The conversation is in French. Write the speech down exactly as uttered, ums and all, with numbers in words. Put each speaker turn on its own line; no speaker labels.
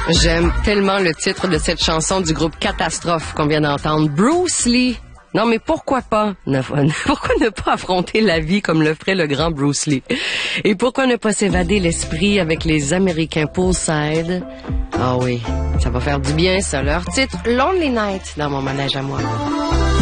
J'aime tellement le titre de cette chanson du groupe Catastrophe qu'on vient d'entendre. Bruce Lee. Non, mais pourquoi pas? Ne, pourquoi ne pas affronter la vie comme le ferait le grand Bruce Lee? Et pourquoi ne pas s'évader l'esprit avec les Américains Poolside? Ah oui, ça va faire du bien, ça. Leur titre, Lonely Night, dans mon manège à moi.